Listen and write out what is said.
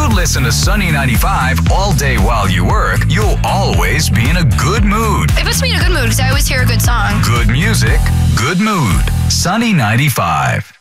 listen to Sunny 95 all day while you work, you'll always be in a good mood. It puts me in a good mood because I always hear a good song. Good music, good mood. Sunny 95.